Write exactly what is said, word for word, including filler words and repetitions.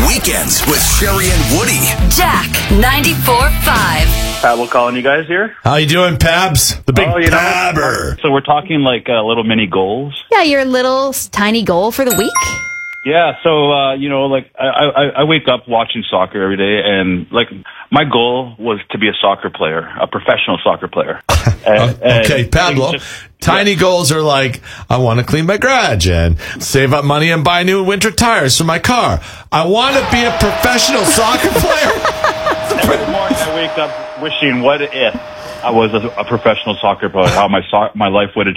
Weekends with Sherry and Woody. Jack ninety-four point five. Pablo calling you guys here. How you doing, Pabs? The big Oh, you know, Pabber. So we're talking like uh, little mini goals. Yeah, your little tiny goal for the week. Yeah, so, uh, you know, like, I, I, I wake up watching soccer every day, and, like, my goal was to be a soccer player, a professional soccer player. And, okay, and Pablo, just, tiny yeah. goals are like, I want to clean my garage and save up money and buy new winter tires for my car. I want to be a professional soccer player. Every morning I wake up wishing, what if I was a, a professional soccer player, how my so- my life would have